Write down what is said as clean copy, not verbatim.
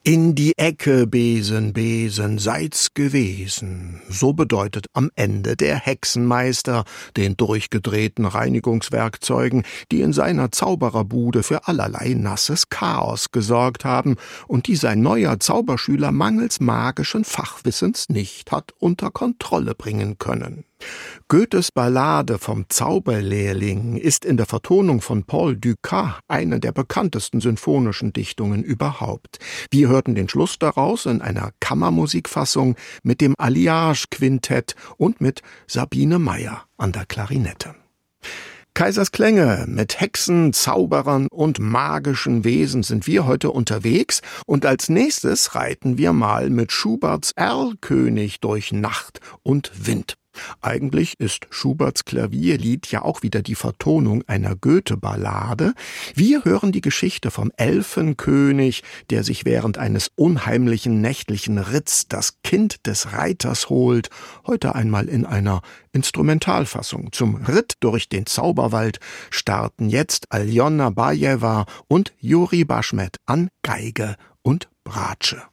In die Ecke, Besen, Besen, seid's gewesen. So bedeutet am Ende der Hexenmeister den durchgedrehten Reinigungswerkzeugen, die in seiner Zaubererbude für allerlei nasses Chaos gesorgt haben und die sein neuer Zauberschüler mangels magischen Fachwissens nicht hat unter Kontrolle bringen können. Goethes Ballade vom Zauberlehrling ist in der Vertonung von Paul Dukas eine der bekanntesten sinfonischen Dichtungen überhaupt. Wir hörten den Schluss daraus in einer Kammermusikfassung mit dem Alliage-Quintett und mit Sabine Meyer an der Klarinette. Kaisers Klänge mit Hexen, Zauberern und magischen Wesen sind wir heute unterwegs und als nächstes reiten wir mal mit Schuberts Erlkönig durch Nacht und Wind. Eigentlich ist Schuberts Klavierlied ja auch wieder die Vertonung einer Goethe-Ballade. Wir hören die Geschichte vom Elfenkönig, der sich während eines unheimlichen nächtlichen Ritts das Kind des Reiters holt, heute einmal in einer Instrumentalfassung. Zum Ritt durch den Zauberwald starten jetzt Aljona Bajewa und Juri Baschmet an Geige und Bratsche.